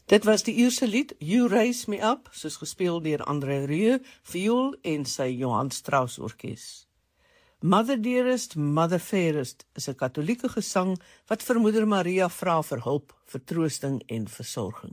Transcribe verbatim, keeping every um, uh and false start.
Dit was die Ierse lied You Raise Me Up, soos gespeel deur André Rieu, viool en sy Johann Strauss orkes. Mother Dearest, Mother Fairest is 'n katholieke gesang wat vir Moeder Maria vra vir hulp, vertroosting en versorging.